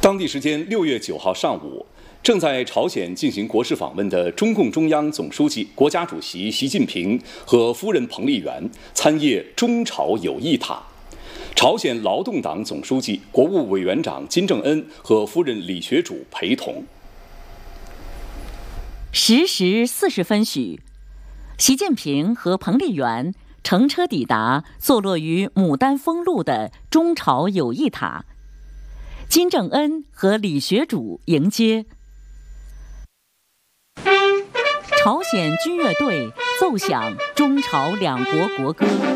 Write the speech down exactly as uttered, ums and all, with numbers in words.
当地时间六月九号上午，正在朝鲜进行国事访问的中共中央总书记、国家主席习近平和夫人彭丽媛参谒中朝友谊塔。朝鲜劳动党总书记、国务委员长金正恩和夫人李学主陪同。 十时四十分许，习近平和彭丽媛乘车抵达坐落于牡丹峰路的中朝友谊塔。金正恩和李学主迎接。朝鲜军乐队奏响中朝两国国歌。